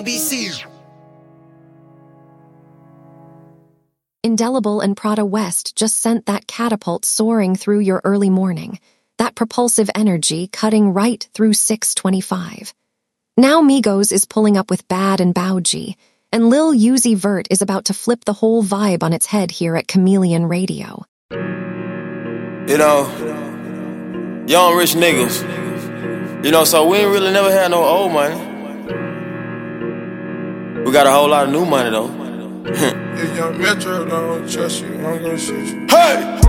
BC. Indelible and Prada West just sent that catapult soaring through your early morning, that propulsive energy cutting right through 625. Now Migos is pulling up with Bad and Bougie, and Lil Uzi Vert is about to flip the whole vibe on its head here at Chameleon Radio. You know, young rich niggas, you know, so we ain't really never had no old money. We got a whole lot of new money though. If Young Metro don't trust you, I'm gonna shoot you. Hey!